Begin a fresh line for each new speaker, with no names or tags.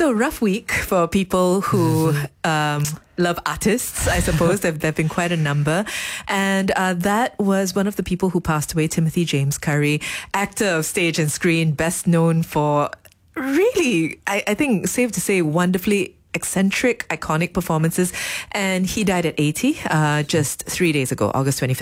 So, rough week for people who love artists, I suppose. There have been quite a number. And that was one of the people who passed away, Timothy James Curry, actor of stage and screen, best known for really, I think, safe to say, wonderfully eccentric, iconic performances. And he died at 80 just 3 days ago, August 25th.